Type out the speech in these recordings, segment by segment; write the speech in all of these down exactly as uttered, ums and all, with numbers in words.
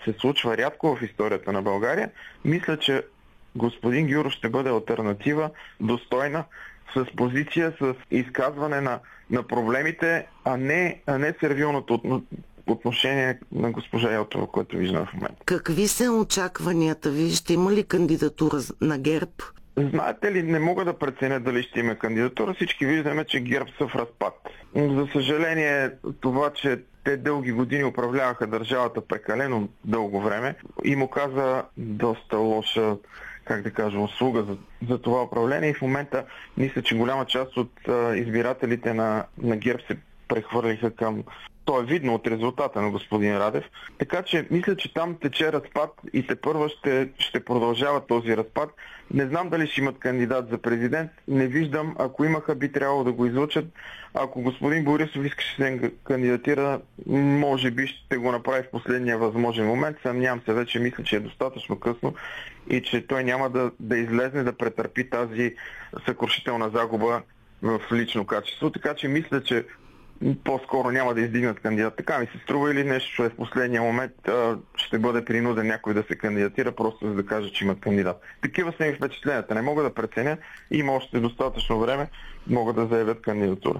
се случва рядко в историята на България, мисля, че господин Гюров ще бъде алтернатива достойна, с позиция, с изказване на, на проблемите, а не, а не сервилното отношение на госпожа Йотова, което виждам в момента. Какви са очакванията ви? Ще има ли кандидатура на ГЕРБ? Знаете ли, не мога да преценя дали ще има кандидатура. Всички виждаме, че ГЕРБ са в разпад. За съжаление, това, че те дълги години управляваха държавата прекалено дълго време и му каза доста лоша, как да кажа, услуга за, за това управление и в момента мисля, че голяма част от а, избирателите на, на ГЕРБ се прехвърлиха към... То е видно от резултата на господин Радев. Така че мисля, че там тече разпад и тепърва ще, ще продължава този разпад. Не знам дали ще имат кандидат за президент. Не виждам. Ако имаха, би трябвало да го излучат. Ако господин Борисов искаше да се кандидатира, може би ще го направи в последния възможен момент. Съмнявам се вече, мисля, че е достатъчно късно и че той няма да, да излезне да претърпи тази съкрушителна загуба в лично качество. Така че мисля, че по-скоро няма да издигнат кандидат. Така ми се струва или нещо, че в последния момент а, ще бъде принуден някой да се кандидатира, просто за да каже, че имат кандидат. Такива са ми впечатленията. Не мога да преценя. Има още достатъчно време. Могат да заявят кандидатура.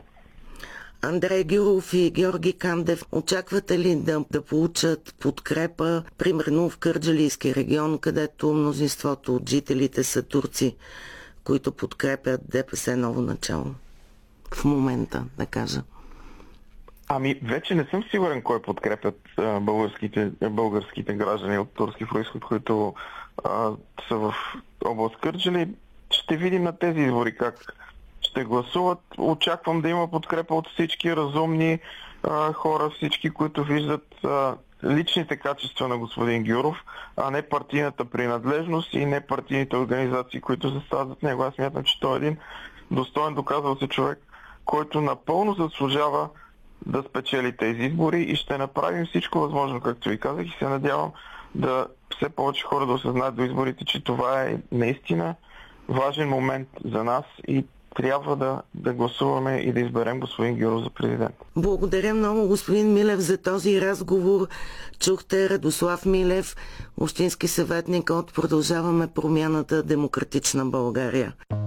Андрей Гюров и Георги Кандев, очаквате ли да, да получат подкрепа, примерно в Кърджалийски регион, където мнозинството от жителите са турци, които подкрепят ДПС Ново начало? В момента, да кажа. Ами, вече не съм сигурен кой подкрепят а, българските, българските граждани от турски происход, които а, са в област Кърджали. Ще видим на тези избори как ще гласуват. Очаквам да има подкрепа от всички разумни а, хора, всички, които виждат а, личните качества на господин Гюров, а не партийната принадлежност и не партийните организации, които застават зад него. Аз смятам, че той е един достоен, доказал се човек, който напълно заслужава да спечели тези избори и ще направим всичко възможно, както ви казах, и се надявам да все повече хора да осъзнаят до изборите, че това е наистина важен момент за нас и трябва да, да гласуваме и да изберем господин Гюров за президент. Благодаря много, господин Милев, за този разговор. Чухте Радослав Милев, общински съветник от Продължаваме промяната, Демократична България.